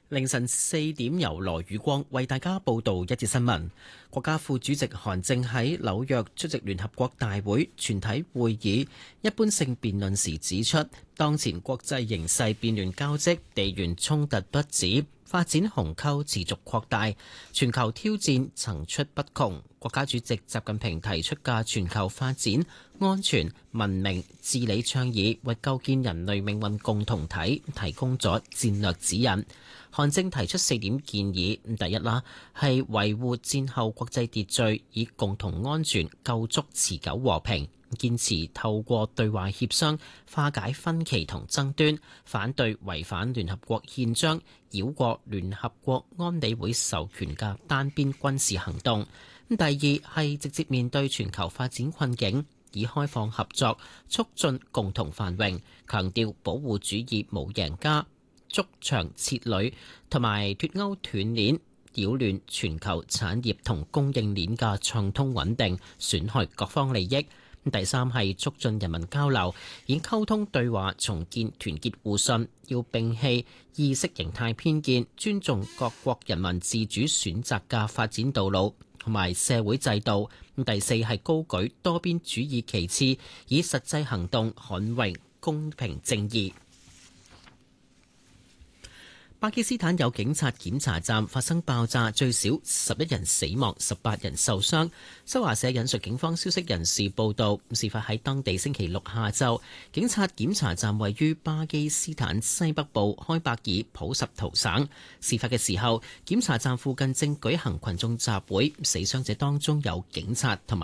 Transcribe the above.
凌晨4點，由羅宇光為大家報道一節新聞。國家副主席韓正喺紐約出席聯合國大會全體會議一般性辯論時指出，當前國際形勢變亂交織，地緣衝突不止，發展鴻溝持續擴大，全球挑戰層出不窮。國家主席習近平提出嘅全球發展、安全、文明、治理倡議，為構建人類命運共同體提供咗戰略指引。韓正提出4點建議，第一啦，係維護戰後國際秩序，以共同安全構築持久和平，堅持透過對話協商化解分歧同爭端，反對違反聯合國憲章、繞過聯合國安理會授權嘅單邊軍事行動。第二係直接面對全球發展困境，以開放合作促進共同繁榮，強調保護主義冇贏家，築牆設壘同埋脫鈎斷鏈，擾亂全球產業同供應鏈嘅暢通穩定，損害各方利益。第三係促進人民交流，以溝通對話重建團結互信，要摒棄意識形態偏見，尊重各國人民自主選擇嘅發展道路同埋社會制度。第四係高舉多邊主義旗幟，以實際行動捍衛公平正義。巴基斯坦有警察檢查站發生爆炸，最少11人死亡，18人受傷。新華社引述警方消息人士報道，事發喺當地星期六下晝。警察檢查站位於巴基斯坦西北部開伯爾普什圖省。事發嘅時候，檢查站附近正舉行群眾集會，死傷者當中有警察同埋